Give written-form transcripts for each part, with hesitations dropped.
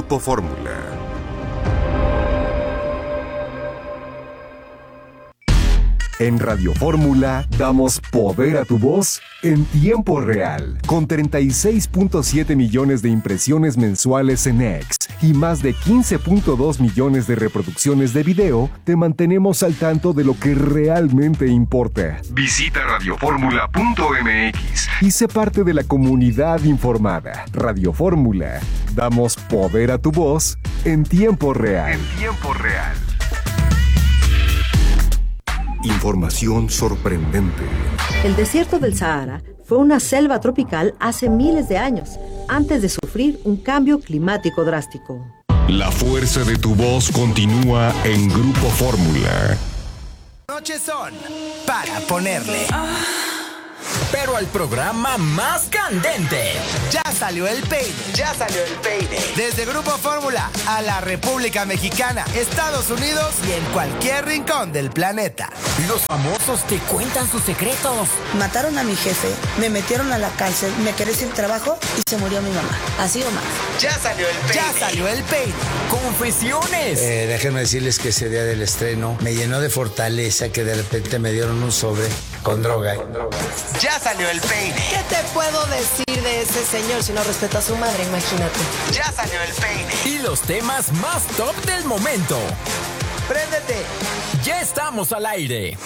Grupo Fórmula. En Radio Fórmula damos poder a tu voz en tiempo real. Con 36.7 millones de impresiones mensuales en X y más de 15.2 millones de reproducciones de video, te mantenemos al tanto de lo que realmente importa. Visita radioformula.mx y sé parte de la comunidad informada. Radio Fórmula. Damos poder a tu voz en tiempo real. En tiempo real. Información sorprendente. El desierto del Sahara fue una selva tropical hace miles de años, antes de sufrir un cambio climático drástico. La fuerza de tu voz continúa en Grupo Fórmula. Noches son para ponerle pero al programa más candente. Ya salió el peine. Ya salió el peine. Desde Grupo Fórmula a la República Mexicana, Estados Unidos y en cualquier rincón del planeta. Los famosos te cuentan sus secretos. Mataron a mi jefe, me metieron a la cárcel, me quedé sin trabajo y se murió mi mamá. Así o más. Ya salió el peine. Ya salió el peine. Confesiones. Déjenme decirles que ese día del estreno me llenó de fortaleza que de repente me dieron un sobre con droga. Ya salió el peine. ¿Qué te puedo decir de ese señor si no respeta a su madre? Imagínate. Ya salió el peine. Y los temas más top del momento. ¡Préndete! Ya estamos al aire.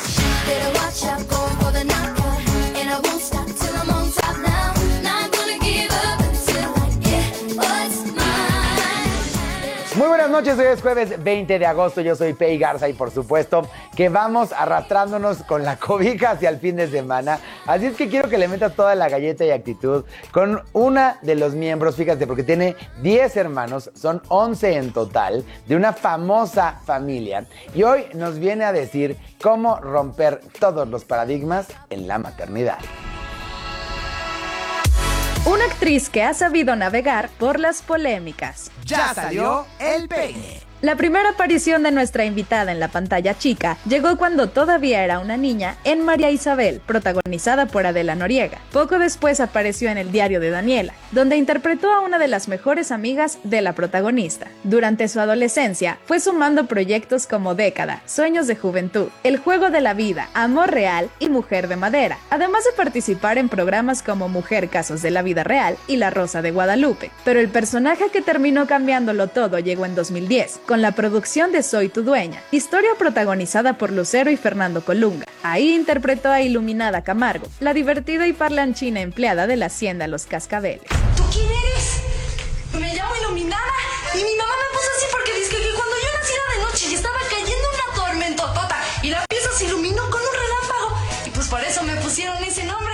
Muy buenas noches, hoy es jueves 20 de agosto, yo soy Pei Garza y por supuesto que vamos arrastrándonos con la cobija hacia el fin de semana, así es que quiero que le metas toda la galleta y actitud con una de los miembros, fíjate, porque tiene 10 hermanos, son 11 en total, de una famosa familia y hoy nos viene a decir cómo romper todos los paradigmas en la maternidad. Una actriz que ha sabido navegar por las polémicas. Ya salió el peine. La primera aparición de nuestra invitada en la pantalla chica llegó cuando todavía era una niña en María Isabel, protagonizada por Adela Noriega. Poco después apareció en El diario de Daniela, donde interpretó a una de las mejores amigas de la protagonista. Durante su adolescencia, fue sumando proyectos como Década, Sueños de Juventud, El juego de la vida, Amor real y Mujer de madera, además de participar en programas como Mujer Casos de la vida real y La Rosa de Guadalupe. Pero el personaje que terminó cambiándolo todo llegó en 2010, con la producción de Soy tu dueña, historia protagonizada por Lucero y Fernando Colunga. Ahí interpretó a Iluminada Camargo, la divertida y parlanchina empleada de la hacienda Los Cascabeles. ¿Tú quién eres? Me llamo Iluminada y mi mamá me puso así porque dice que cuando yo nací era de noche y estaba cayendo una tormentotota y la pieza se iluminó con un relámpago y pues por eso me pusieron ese nombre.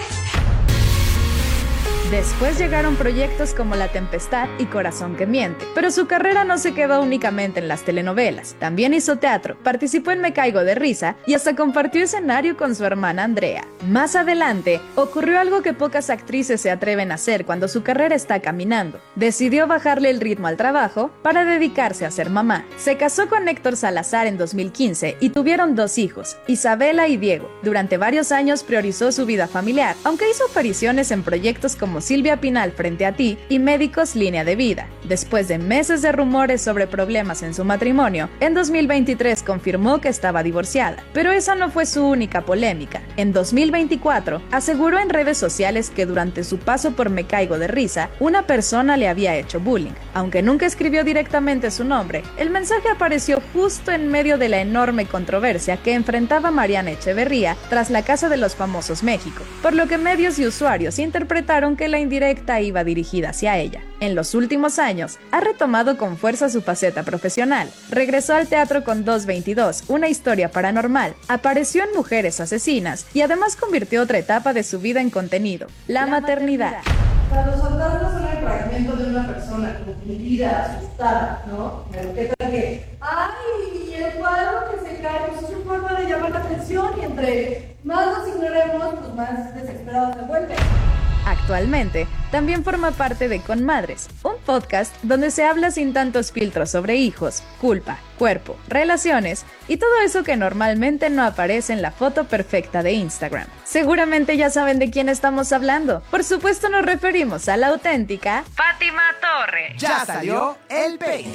Después llegaron proyectos como La Tempestad y Corazón que miente, pero su carrera no se quedó únicamente en las telenovelas. También hizo teatro, participó en Me caigo de risa y hasta compartió escenario con su hermana Andrea. Más adelante, ocurrió algo que pocas actrices se atreven a hacer cuando su carrera está caminando. Decidió bajarle el ritmo al trabajo para dedicarse a ser mamá. Se casó con Héctor Salazar en 2015 y tuvieron 2 hijos, Isabela y Diego. Durante varios años priorizó su vida familiar, aunque hizo apariciones en proyectos como Silvia Pinal Frente a ti y Médicos Línea de Vida. Después de meses de rumores sobre problemas en su matrimonio, en 2023 confirmó que estaba divorciada. Pero esa no fue su única polémica. En 2024 aseguró en redes sociales que durante su paso por Me caigo de risa, una persona le había hecho bullying. Aunque nunca escribió directamente su nombre, el mensaje apareció justo en medio de la enorme controversia que enfrentaba Mariana Echeverría tras la Casa de los Famosos México, por lo que medios y usuarios interpretaron que la indirecta iba dirigida hacia ella. En los últimos años, ha retomado con fuerza su faceta profesional. Regresó al teatro con 222, una historia paranormal, apareció en Mujeres Asesinas y además convirtió otra etapa de su vida en contenido, la maternidad. Para los fantasmas son el fragmento de una persona confundida, asustada, ¿no? Pero qué tal que, ¡ay! El cuadro que se cae, pues es su forma de llamar la atención y entre más nos ignoremos, pues más desesperados se vuelven. Actualmente, también forma parte de Con Madres, un podcast donde se habla sin tantos filtros sobre hijos, culpa, cuerpo, relaciones y todo eso que normalmente no aparece en la foto perfecta de Instagram. Seguramente ya saben de quién estamos hablando. Por supuesto nos referimos a la auténtica Fátima Torre. Ya salió el peine.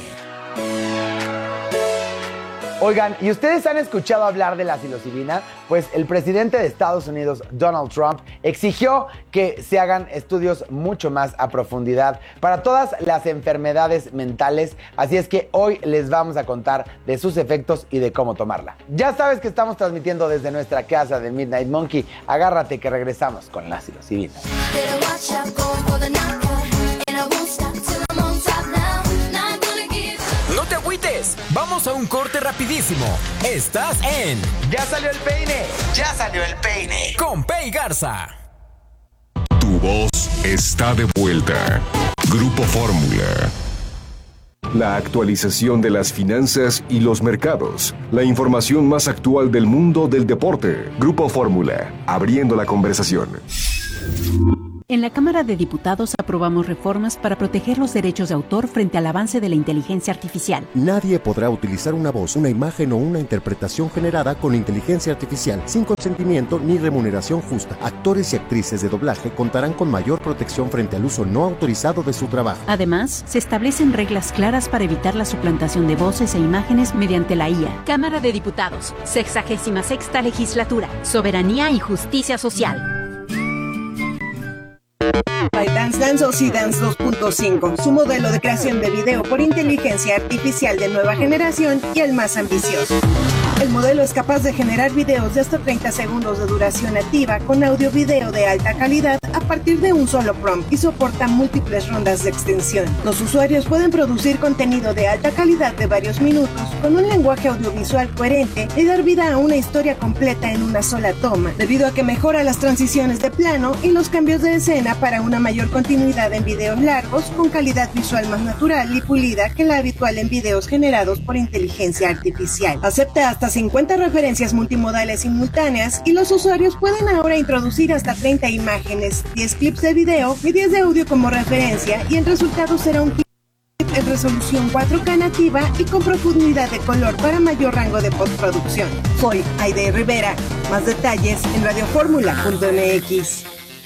Oigan, ¿y ustedes han escuchado hablar de la psilocibina? Pues el presidente de Estados Unidos, Donald Trump, exigió que se hagan estudios mucho más a profundidad para todas las enfermedades mentales. Así es que hoy les vamos a contar de sus efectos y de cómo tomarla. Ya sabes que estamos transmitiendo desde nuestra casa de Midnight Monkey. Agárrate que regresamos con la psilocibina. No te agüites, vamos a un corte rapidísimo. Estás en ¡Ya salió el peine! ¡Ya salió el peine! Con Pei Garza. Tu voz está de vuelta. Grupo Fórmula. La actualización de las finanzas y los mercados. La información más actual del mundo del deporte. Grupo Fórmula. Abriendo la conversación. En la Cámara de Diputados aprobamos reformas para proteger los derechos de autor frente al avance de la inteligencia artificial. Nadie podrá utilizar una voz, una imagen o una interpretación generada con inteligencia artificial sin consentimiento ni remuneración justa. Actores y actrices de doblaje contarán con mayor protección frente al uso no autorizado de su trabajo. Además, se establecen reglas claras para evitar la suplantación de voces e imágenes mediante la IA. Cámara de Diputados, 66ª Legislatura, Soberanía y Justicia Social. ByteDance o C-Dance 2.5, su modelo de creación de video por inteligencia artificial de nueva generación y el más ambicioso. El modelo es capaz de generar videos de hasta 30 segundos de duración nativa con audio-video de alta calidad a partir de un solo prompt y soporta múltiples rondas de extensión. Los usuarios pueden producir contenido de alta calidad de varios minutos con un lenguaje audiovisual coherente y dar vida a una historia completa en una sola toma, debido a que mejora las transiciones de plano y los cambios de escena para una mayor continuidad en videos largos con calidad visual más natural y pulida que la habitual en videos generados por inteligencia artificial. Acepta hasta 50 referencias multimodales simultáneas y los usuarios pueden ahora introducir hasta 30 imágenes, 10 clips de video y 10 de audio como referencia, y el resultado será un clip en resolución 4K nativa y con profundidad de color para mayor rango de postproducción. Soy Aide Rivera. Más detalles en radioformula.mx.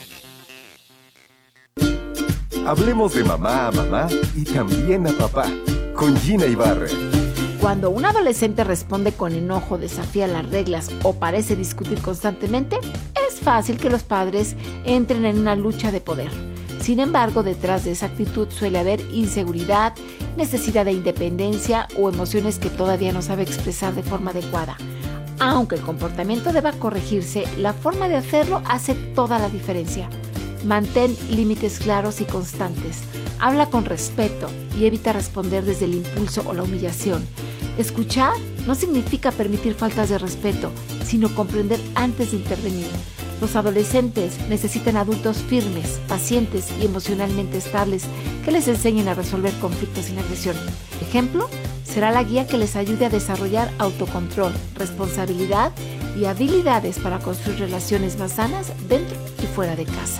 Hablemos de mamá a mamá y también a papá. Con Gina Ibarra. Cuando un adolescente responde con enojo, desafía las reglas o parece discutir constantemente, es fácil que los padres entren en una lucha de poder. Sin embargo, detrás de esa actitud suele haber inseguridad, necesidad de independencia o emociones que todavía no sabe expresar de forma adecuada. Aunque el comportamiento deba corregirse, la forma de hacerlo hace toda la diferencia. Mantén límites claros y constantes. Habla con respeto y evita responder desde el impulso o la humillación. Escuchar no significa permitir faltas de respeto, sino comprender antes de intervenir. Los adolescentes necesitan adultos firmes, pacientes y emocionalmente estables que les enseñen a resolver conflictos sin agresión. Ejemplo, será la guía que les ayude a desarrollar autocontrol, responsabilidad y habilidades para construir relaciones más sanas dentro y fuera de casa.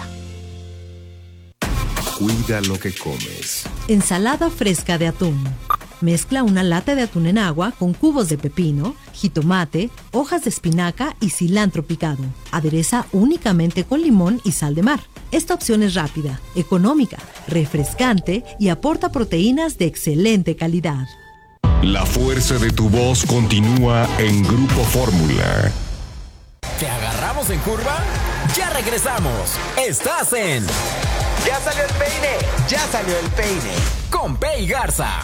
Cuida lo que comes. Ensalada fresca de atún. Mezcla una lata de atún en agua con cubos de pepino, jitomate, hojas de espinaca y cilantro picado. Adereza únicamente con limón y sal de mar. Esta opción es rápida, económica, refrescante y aporta proteínas de excelente calidad. La fuerza de tu voz continúa en Grupo Fórmula. ¿Te agarramos en curva? ¡Ya regresamos! Estás en ¡Ya salió el peine! ¡Ya salió el peine! Con Pei Garza.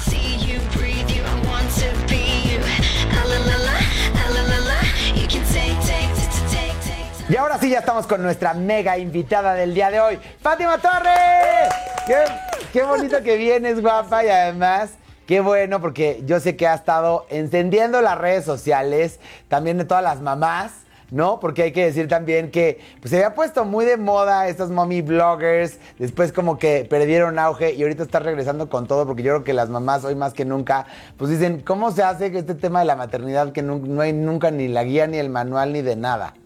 Y ahora sí ya estamos con nuestra mega invitada del día de hoy, Fátima Torres. Qué bonito que vienes, guapa, y además qué bueno, porque yo sé que ha estado encendiendo las redes sociales, también de todas las mamás, ¿no? Porque hay que decir también que pues, se había puesto muy de moda estas mommy bloggers, después como que perdieron auge y ahorita está regresando con todo, porque yo creo que las mamás hoy más que nunca pues dicen, ¿cómo se hace este tema de la maternidad que no hay nunca ni la guía, ni el manual, ni de nada?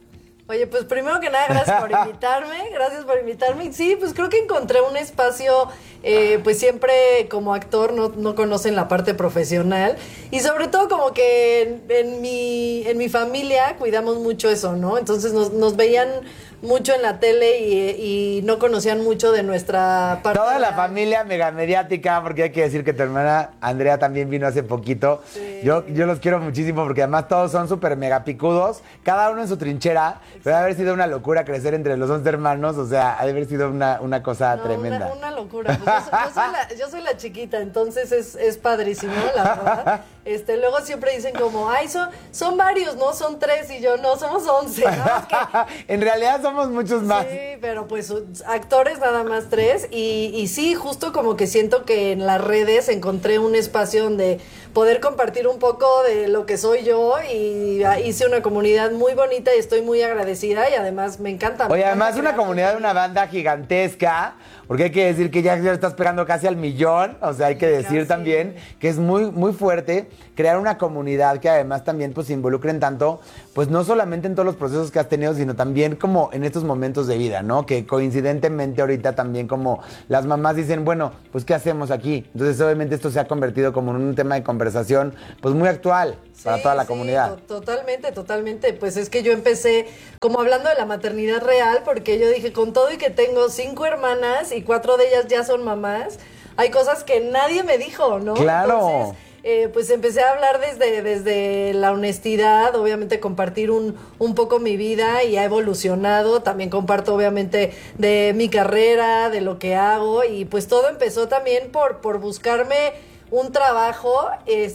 Oye, pues primero que nada, gracias por invitarme. Sí, pues creo que encontré un espacio, pues siempre como actor no conocen la parte profesional y sobre todo como que en mi familia cuidamos mucho eso, ¿no? Entonces nos veían mucho en la tele y no conocían mucho de nuestra parte. Toda la familia mega mediática, porque hay que decir que tu hermana Andrea también vino hace poquito. Sí. Yo los quiero muchísimo porque además todos son súper mega picudos, cada uno en su trinchera. Pero ha de haber sido una locura crecer entre los 11 hermanos, o sea, ha de haber sido una cosa tremenda. Una locura. Pues yo soy la chiquita, entonces es padrísimo, la verdad. Luego siempre dicen como, ay, son varios, ¿no? Son 3 y yo, no, somos 11. ¿No? En realidad somos muchos más. Sí, pero pues actores nada más 3 y sí, justo como que siento que en las redes encontré un espacio donde poder compartir un poco de lo que soy yo y hice una comunidad muy bonita y estoy muy agradecida y además me encanta. Oye, además una comunidad de una banda gigantesca, porque hay que decir que ya estás pegando casi al 1,000,000, o sea, hay que decir también que es muy, muy fuerte crear una comunidad que además también pues se involucren tanto, pues no solamente en todos los procesos que has tenido, sino también como en estos momentos de vida, ¿no? Que coincidentemente ahorita también como las mamás dicen, bueno, pues ¿qué hacemos aquí? Entonces obviamente esto se ha convertido como en un tema de conversación pues muy actual para toda la comunidad. Totalmente. Pues es que yo empecé como hablando de la maternidad real, porque yo dije, con todo y que tengo 5 hermanas y 4 de ellas ya son mamás, hay cosas que nadie me dijo, ¿no? Claro. Entonces, pues empecé a hablar desde la honestidad, obviamente compartir un poco mi vida y ha evolucionado. También comparto obviamente de mi carrera, de lo que hago y pues todo empezó también por buscarme un trabajo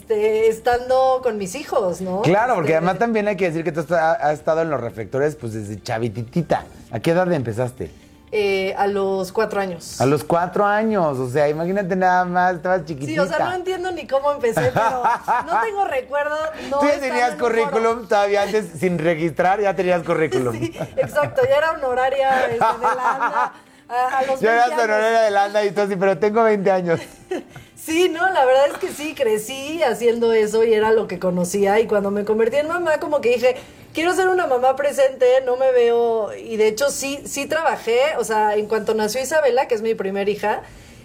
estando con mis hijos, ¿no? Claro, porque además también hay que decir que tú has estado en los reflectores pues desde chavititita. ¿A qué edad empezaste? A los 4 años. A los 4 años, o sea, imagínate nada más, estabas chiquitita. Sí, o sea, no entiendo ni cómo empecé, pero no tengo recuerdo. Tú ya tenías currículum, todavía antes, sin registrar, ya tenías currículum. Sí, exacto, ya era honoraria de la ANDA. A los 20 ya eras años. honoraria de la ANDA y todo así, pero tengo 20 años. Sí, no, la verdad es que sí, crecí haciendo eso y era lo que conocía. Y cuando me convertí en mamá, como que dije, quiero ser una mamá presente, no me veo. Y de hecho sí trabajé, o sea, en cuanto nació Isabela, que es mi primera hija,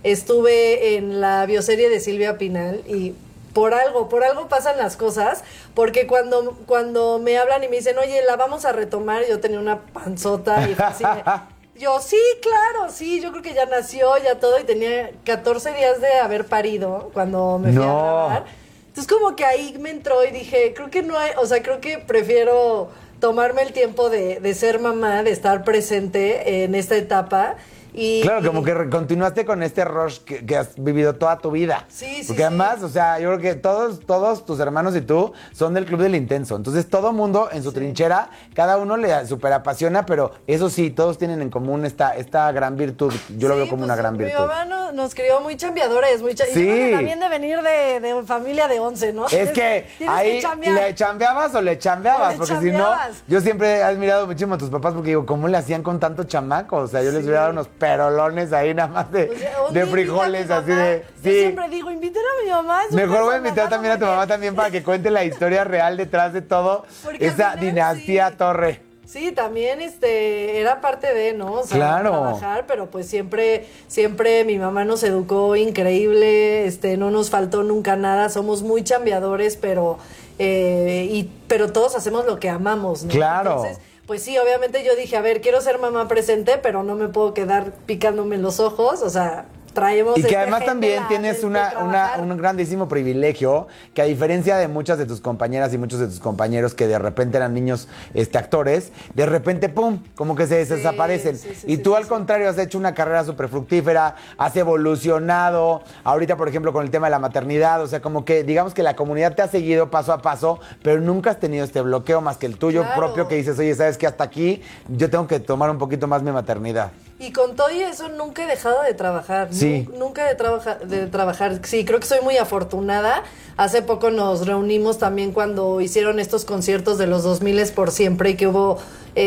estuve en la bioserie de Silvia Pinal y por algo pasan las cosas, porque cuando me hablan y me dicen, oye, la vamos a retomar, yo tenía una panzota y fue así yo, sí, claro, sí, yo creo que ya nació, ya todo, y tenía 14 días de haber parido cuando me fui a grabar. Entonces como que ahí me entró y dije, creo que no hay, o sea, creo que prefiero tomarme el tiempo de ser mamá, de estar presente en esta etapa. Claro, como que continuaste con este rush que has vivido toda tu vida. Sí. Porque además, o sea, yo creo que todos tus hermanos y tú son del Club del Intenso. Entonces, todo mundo en su trinchera, cada uno le super apasiona, pero eso sí, todos tienen en común esta gran virtud. Yo lo veo como una gran virtud. Mi mamá nos crió muy chambeadores, y yo creo que también de venir de familia de 11, ¿no? Es que ahí le chambeabas o le chambeabas, porque si no, yo siempre he admirado muchísimo a tus papás porque digo, ¿cómo le hacían con tanto chamaco? O sea, yo les hubiera dado unos perolones ahí nada más de frijoles, así de... Sí. Yo siempre digo, inviten a mi mamá. Mejor voy a invitar también a tu mamá también para que cuente la historia real detrás de todo. Porque esa dinastía Torre. Sí, también era parte de, ¿no? O sea, claro. Trabajar, pero pues siempre mi mamá nos educó increíble, no nos faltó nunca nada, somos muy chambeadores, pero todos hacemos lo que amamos, ¿no? Claro. Entonces, pues sí, obviamente yo dije, a ver, quiero ser mamá presente, pero no me puedo quedar picándome los ojos, o sea... Y que además también tienes un grandísimo privilegio, que a diferencia de muchas de tus compañeras y muchos de tus compañeros que de repente eran niños actores, de repente, ¡pum!, como que se desaparecen. Y tú al contrario has hecho una carrera súper fructífera, has evolucionado, ahorita por ejemplo con el tema de la maternidad, o sea, como que digamos que la comunidad te ha seguido paso a paso, pero nunca has tenido este bloqueo más que el tuyo propio que dices, oye, ¿sabes qué? Hasta aquí yo tengo que tomar un poquito más mi maternidad. Y con todo y eso nunca he dejado de trabajar. Sí. Nunca de trabajar. Sí, creo que soy muy afortunada. Hace poco nos reunimos también cuando hicieron estos conciertos de los 2000 por siempre y que hubo,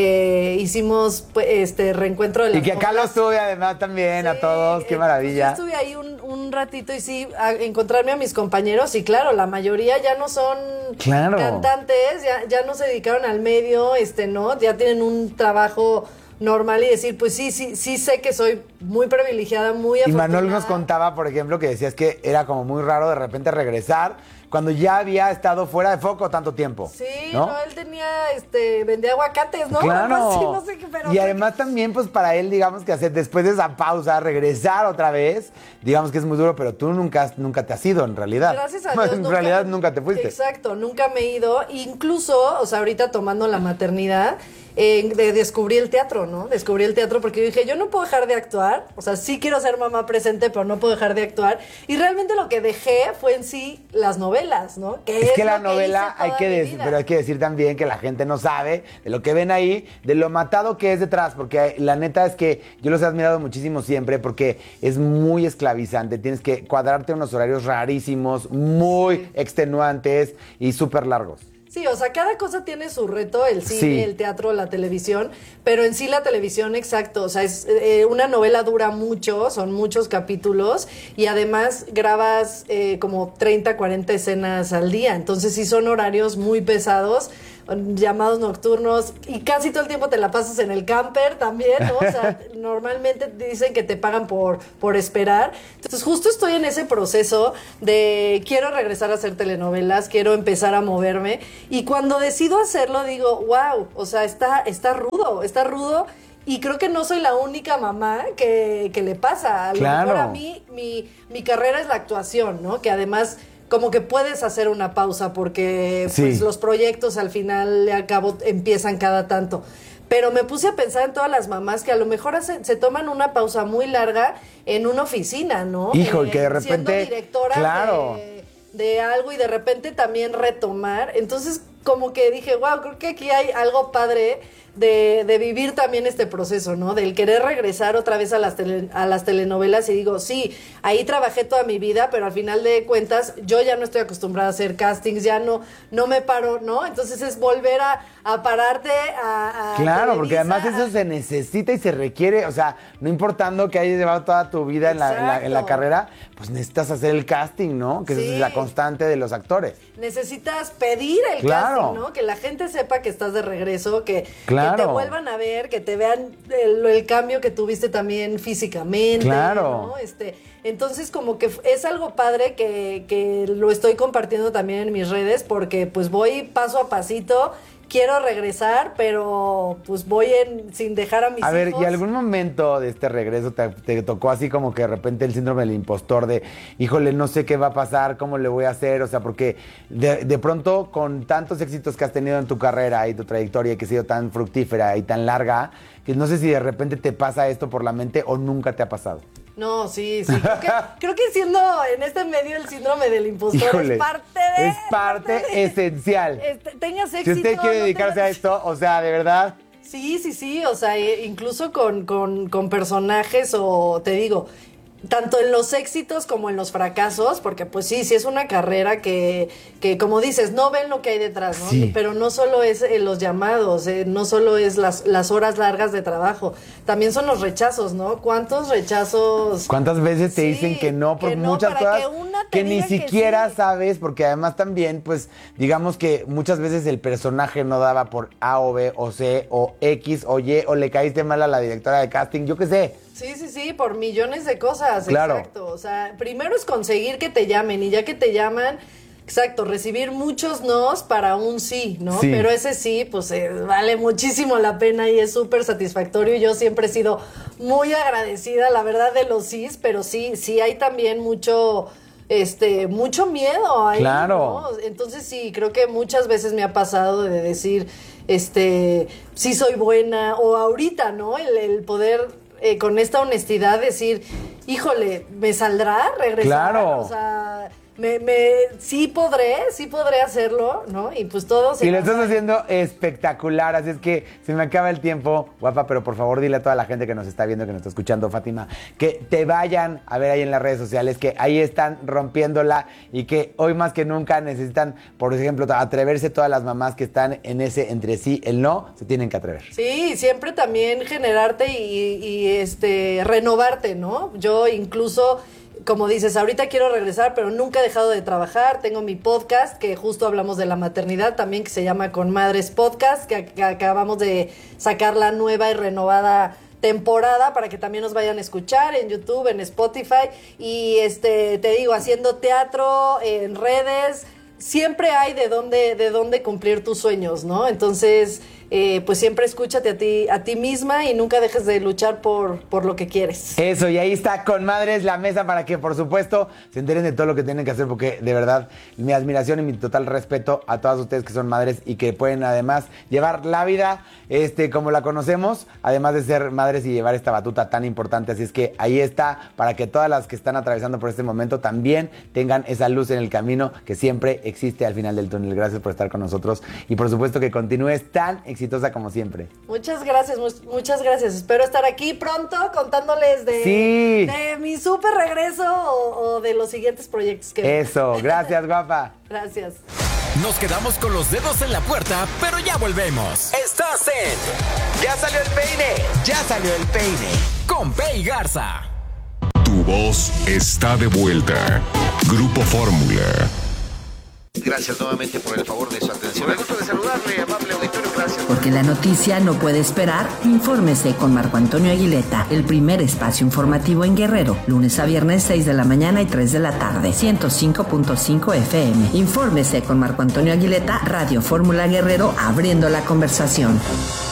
hicimos reencuentro de las Y que acá novelas. los tuve además también a todos, qué maravilla. Yo estuve ahí un ratito y sí, a encontrarme a mis compañeros y claro, la mayoría ya no son cantantes, ya no se dedicaron al medio, ¿no? Ya tienen un trabajo normal y decir, pues sí sé que soy muy privilegiada, muy Y afortunada. Manuel nos contaba, por ejemplo, que decías que era como muy raro de repente regresar cuando ya había estado fuera de foco tanto tiempo. Sí, ¿no? él tenía, vendía aguacates, ¿no? Claro. Algo así, no sé qué, pero... Y además también, pues para él, digamos que hacer después de esa pausa, regresar otra vez, digamos que es muy duro, pero tú nunca te has ido en realidad. Gracias a Dios. En realidad nunca te fuiste. Exacto, nunca me he ido. Incluso, o sea, ahorita tomando la maternidad, descubrí el teatro, ¿no? Descubrí el teatro porque dije, yo no puedo dejar de actuar. O sea, sí quiero ser mamá presente, pero no puedo dejar de actuar. Y realmente lo que dejé fue en sí las novelas, ¿no? Es que la lo novela hice hay toda que mi decir, vida. pero hay que decir también que la gente no sabe de lo que ven ahí, de lo matado que es detrás, porque la neta es que yo los he admirado muchísimo siempre porque es muy esclavizante, tienes que cuadrarte unos horarios rarísimos, muy extenuantes y súper largos. Sí, o sea, cada cosa tiene su reto, el cine, Sí. el teatro, la televisión, pero en sí la televisión, exacto, o sea, es una novela dura mucho, son muchos capítulos y además grabas como 30, 40 escenas al día, entonces sí son horarios muy pesados, llamados nocturnos y casi todo el tiempo te la pasas en el camper también, ¿no? O sea, normalmente dicen que te pagan por esperar. Entonces justo estoy en ese proceso de quiero regresar a hacer telenovelas, quiero empezar a moverme y cuando decido hacerlo digo, wow, o sea, está rudo. Y creo que no soy la única mamá que le pasa. A lo Claro. mejor a mí, mi carrera es la actuación, ¿no? Que además como que puedes hacer una pausa porque Sí. pues, los proyectos al final y al cabo empiezan cada tanto. Pero me puse a pensar en todas las mamás que a lo mejor se toman una pausa muy larga en una oficina, ¿no? Hijo, y que de repente, siendo directora claro. de algo y de repente también retomar. Entonces como que dije, wow, creo que aquí hay algo padre de vivir también este proceso, ¿no? Del querer regresar otra vez a las telenovelas y digo, sí, ahí trabajé toda mi vida, pero al final de cuentas yo ya no estoy acostumbrada a hacer castings, ya no me paro, ¿no? Entonces es volver a pararte a Claro, porque Televisa, además eso se necesita y se requiere, o sea, no importando que hayas llevado toda tu vida en la Exacto. carrera, pues necesitas hacer el casting, ¿no? Que esa Sí. es la constante de los actores. necesitas pedir el Claro. casting, ¿no? Que la gente sepa que estás de regreso, que Claro. te vuelvan a ver, que te vean el cambio que tuviste también físicamente, Claro. ¿no? Entonces como que es algo padre que lo estoy compartiendo también en mis redes porque pues voy paso a pasito, quiero regresar, pero pues voy sin dejar a mis A ver, hijos. ¿y algún momento de este regreso te tocó así como que de repente el síndrome del impostor de, híjole, no sé qué va a pasar, cómo le voy a hacer? O sea, porque de pronto con tantos éxitos que has tenido en tu carrera y tu trayectoria y que ha sido tan fructífera y tan larga, que no sé si de repente te pasa esto por la mente o nunca te ha pasado. No, sí. Creo que siendo en este medio el síndrome del impostor Híjole, es parte de esencial. tengas éxito. Si usted quiere no dedicarse a tengas- esto, o sea, de verdad... Sí, o sea, incluso con personajes o te digo, tanto en los éxitos como en los fracasos, porque pues sí es una carrera que como dices, no ven lo que hay detrás, ¿no? Sí. Pero no solo es los llamados, no solo es las horas largas de trabajo, también son los rechazos, ¿no? ¿Cuántos rechazos? ¿Cuántas veces te Sí, dicen que no por que no, muchas para cosas que una te que ni diga que siquiera sí? sabes? Porque además también, pues, digamos que muchas veces el personaje no daba por A o B o C o X o Y o le caíste mal a la directora de casting, yo qué sé. Sí, por millones de cosas, Claro. exacto. O sea, primero es conseguir que te llamen y ya que te llaman, exacto, recibir muchos nos para un sí, ¿no? Sí. Pero ese sí, pues vale muchísimo la pena y es súper satisfactorio. Yo siempre he sido muy agradecida, la verdad, de los sís, pero sí hay también mucho miedo ahí, Claro. ¿no? Entonces sí, creo que muchas veces me ha pasado de decir, sí soy buena, o ahorita, ¿no? El poder con esta honestidad decir, híjole, ¿me saldrá regresar? Claro. O sea, sí podré hacerlo, ¿no? Y pues todos... Y lo estás haciendo espectacular, así es que se me acaba el tiempo, guapa, pero por favor dile a toda la gente que nos está viendo, que nos está escuchando, Fátima, que te vayan a ver ahí en las redes sociales, que ahí están rompiéndola y que hoy más que nunca necesitan, por ejemplo, atreverse todas las mamás que están en ese entre sí, el no, se tienen que atrever. Sí, siempre también generarte y renovarte, ¿no? Yo incluso... Como dices, ahorita quiero regresar, pero nunca he dejado de trabajar. Tengo mi podcast, que justo hablamos de la maternidad también, que se llama Con Madres Podcast, que acabamos de sacar la nueva y renovada temporada para que también nos vayan a escuchar en YouTube, en Spotify. Y te digo, haciendo teatro, en redes, siempre hay de dónde cumplir tus sueños, ¿no? Entonces... pues siempre escúchate a ti misma y nunca dejes de luchar por lo que quieres. Eso, y ahí está Con Madres la mesa para que, por supuesto, se enteren de todo lo que tienen que hacer, porque de verdad, mi admiración y mi total respeto a todas ustedes que son madres y que pueden además llevar la vida como la conocemos, además de ser madres y llevar esta batuta tan importante. Así es que ahí está, para que todas las que están atravesando por este momento también tengan esa luz en el camino que siempre existe al final del túnel. Gracias por estar con nosotros y por supuesto que continúes tan exitosa como siempre. Muchas gracias, muchas gracias. Espero estar aquí pronto contándoles de mi súper regreso o de los siguientes proyectos que... Eso, gracias, guapa. Gracias. Nos quedamos con los dedos en la puerta, pero ya volvemos. Estás en Ya Salió el Peine. Ya Salió el Peine con Pei Garza. Tu voz está de vuelta. Grupo Fórmula. Gracias nuevamente por el favor de su atención. Me gusto de saludarle, amable auditorio, gracias. Porque la noticia no puede esperar, infórmese con Marco Antonio Aguileta, el primer espacio informativo en Guerrero, lunes a viernes 6 de la mañana y 3 de la tarde, 105.5 FM. Infórmese con Marco Antonio Aguileta, Radio Fórmula Guerrero, abriendo la conversación.